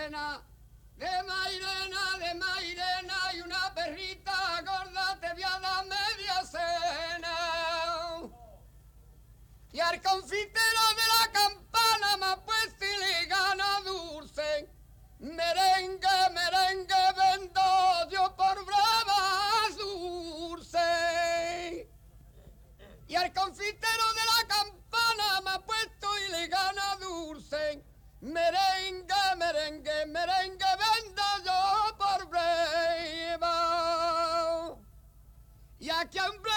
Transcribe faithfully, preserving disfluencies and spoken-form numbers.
Mairena, de Mairena, de Mairena, y una perrita gorda te voy a dar media cena. Y al confitero de la campana me ha puesto y le gana dulce. Merengue, merengue, vendo yo por bravas dulce. Y al confitero de la campana me ha puesto y le gana dulce. Merengue, merengue, merengue, vendo yo por breva. Y aquí a un